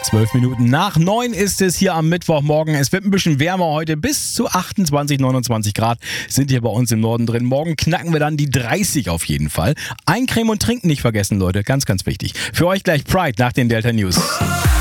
12 Minuten nach 9 ist es hier am Mittwochmorgen. Es wird ein bisschen wärmer heute. Bis zu 28, 29 Grad sind hier bei uns im Norden drin. Morgen knacken wir dann die 30 auf jeden Fall. Eincremen und trinken nicht vergessen, Leute. Ganz, ganz wichtig. Für euch gleich Pride nach den Delta News.